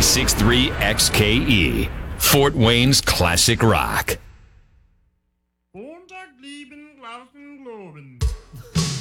96.3 XKE, Fort Wayne's classic rock. Montag lieben, glauben, globen.